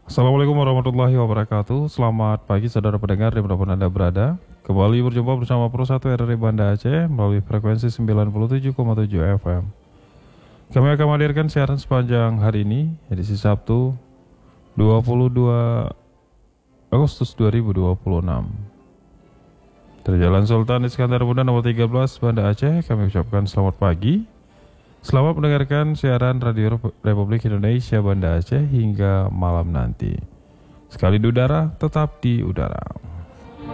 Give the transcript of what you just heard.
Assalamualaikum warahmatullahi wabarakatuh. Selamat pagi saudara pendengar dimanapun Anda berada. Kembali berjumpa bersama Pro 1 RRI Banda Aceh melalui frekuensi 97,7 FM. Kami akan menghadirkan siaran sepanjang hari ini, edisi Sabtu 22 Agustus 2026. Dari Jalan Sultan Iskandar Muda nomor 13 Banda Aceh, kami ucapkan selamat pagi. Selamat mendengarkan siaran Radio Republik Indonesia Banda Aceh hingga malam nanti. Sekali di udara, tetap di udara.